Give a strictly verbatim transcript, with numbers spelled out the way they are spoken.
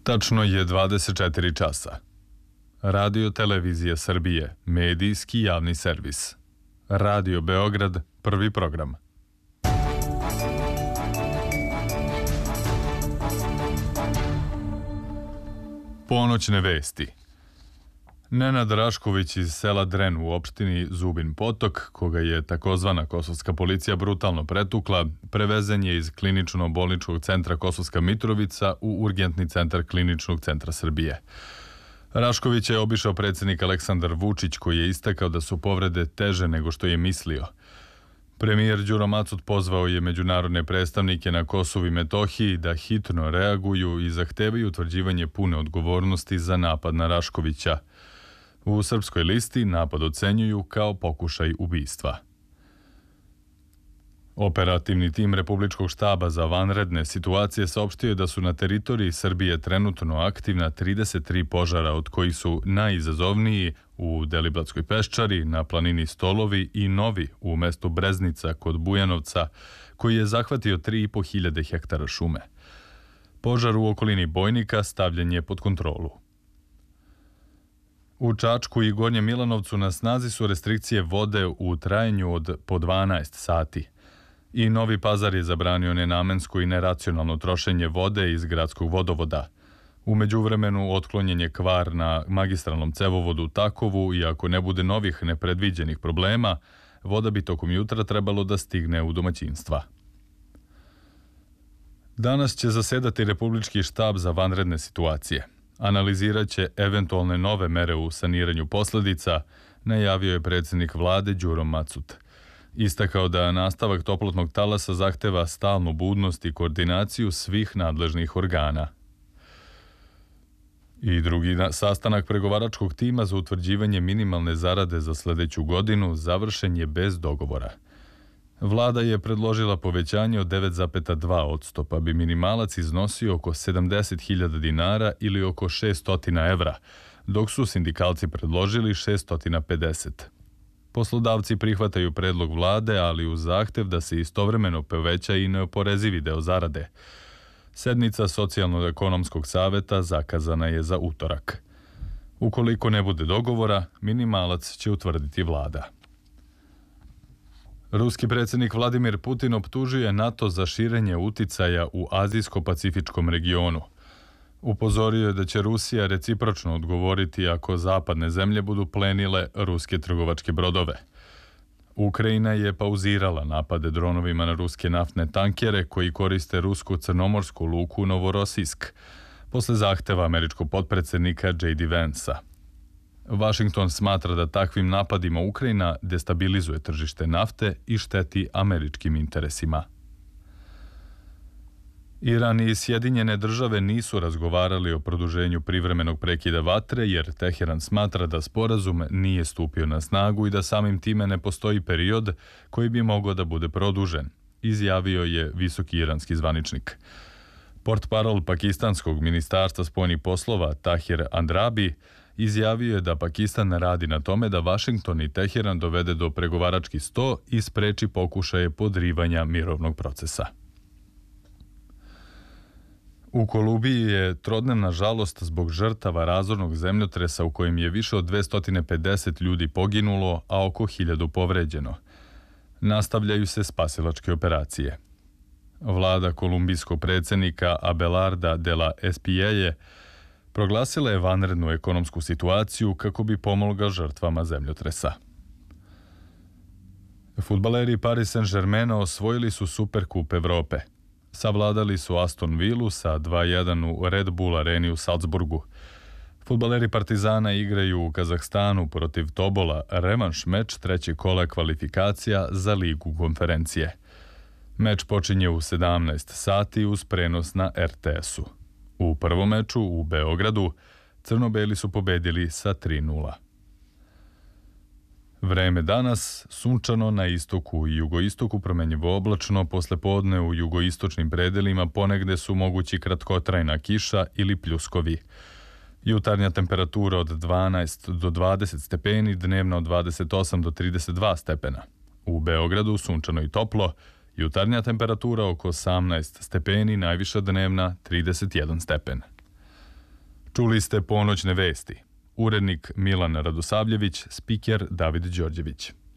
Tačno je dvadeset četiri časa. Radio Televizija Srbije, medijski javni servis. Radio Beograd, prvi program. Ponoćne vesti. Nenad Rašković iz sela Dren u opštini Zubin Potok, koga je takozvana kosovska policija brutalno pretukla, prevezen je iz klinično-bolničkog centra Kosovska Mitrovica u urgentni centar Kliničnog centra Srbije. Rašković je obišao predsjednik Aleksandar Vučić, koji je istakao da su povrede teže nego što je mislio. Premijer Đuro Macut pozvao je međunarodne predstavnike na Kosovu i Metohiji da hitno reaguju i zahtevaju utvrđivanje pune odgovornosti za napad na Raškovića. U Srpskoj listi napad ocenjuju kao pokušaj ubistva. Operativni tim Republičkog štaba za vanredne situacije saopštio je da su na teritoriji Srbije trenutno aktivna trideset tri požara, od kojih su najizazovniji u Deliblatskoj peščari, na planini Stolovi i Novi u mestu Breznica kod Bujanovca, koji je zahvatio tri i po hiljade hektara šume. Požar u okolini Bojnika stavljen je pod kontrolu. U Čačku i Gornjem Milanovcu na snazi su restrikcije vode u trajanju od po dvanaest sati. I Novi Pazar je zabranio nenamensko i neracionalno trošenje vode iz gradskog vodovoda. U međuvremenu otklonjen je kvar na magistralnom cevovodu u Takovu i ako ne bude novih nepredviđenih problema, voda bi tokom jutra trebalo da stigne u domaćinstva. Danas će zasedati Republički štab za vanredne situacije. Analizirat će eventualne nove mere u saniranju posledica, najavio je predsjednik vlade Đuro Macut. Istakao da nastavak toplotnog talasa zahteva stalnu budnost i koordinaciju svih nadležnih organa. I drugi sastanak pregovaračkog tima za utvrđivanje minimalne zarade za sljedeću godinu završen je bez dogovora. Vlada je predložila povećanje od devet zarez dva posto, pa bi minimalac iznosio oko sedamdeset hiljada dinara ili oko šessto evra, dok su sindikalci predložili šeststo pedeset. Poslodavci prihvataju predlog vlade, ali uz zahtev da se istovremeno poveća i neoporezivi deo zarade. Sednica Socijalno-ekonomskog saveta zakazana je za utorak. Ukoliko ne bude dogovora, minimalac će utvrditi vlada. Ruski predsjednik Vladimir Putin optužuje NATO za širenje uticaja u azijsko-pacifičkom regionu. Upozorio je da će Rusija recipročno odgovoriti ako zapadne zemlje budu plenile ruske trgovačke brodove. Ukrajina je pauzirala napade dronovima na ruske naftne tankere koji koriste rusku crnomorsku luku Novorosisk, posle zahteva američkog potpredsjednika J D Vansa. Washington smatra da takvim napadima Ukrajina destabilizuje tržište nafte i šteti američkim interesima. Iran i Sjedinjene države nisu razgovarali o produženju privremenog prekida vatre, jer Teheran smatra da sporazum nije stupio na snagu i da samim time ne postoji period koji bi mogao da bude produžen, izjavio je visoki iranski zvaničnik. Portparol pakistanskog ministarstva spoljnih poslova Tahir Andrabi izjavio je da Pakistan radi na tome da Vašington i Teheran dovede do pregovarački sto i spreči pokušaje podrivanja mirovnog procesa. U Kolumbiji je trodnevna žalost zbog žrtava razornog zemljotresa u kojem je više od dvesta pedeset ljudi poginulo, a oko hiljadu povređeno. Nastavljaju se spasilačke operacije. Vlada kolumbijskog predsjednika Abelarda de la Esprielle proglasila je vanrednu ekonomsku situaciju kako bi pomogla žrtvama zemljotresa. Fudbaleri Paris Saint-Germaina osvojili su Superkup Evrope. Savladali su Aston Villu sa dva jedan u Red Bull areni u Salzburgu. Fudbaleri Partizana igraju u Kazahstanu protiv Tobola revanš meč trećeg kola kvalifikacija za Ligu konferencije. Meč počinje u sedamnaest sati uz prenos na R T S-u. U prvom meču u Beogradu crno-beli su pobedili sa tri nula. Vreme danas, sunčano na istoku i jugoistoku, promenjivo oblačno, posle podne u jugoistočnim predelima ponegde su mogući kratkotrajna kiša ili pljuskovi. Jutarnja temperatura od dvanaest do dvadeset stepeni, dnevna od dvadeset osam do trideset dva stepena. U Beogradu sunčano i toplo, jutarnja temperatura oko osamnaest stepeni, najviša dnevna trideset jedan stepen. Čuli ste ponoćne vesti. Urednik Milan Radosavljević, spiker David Đorđević.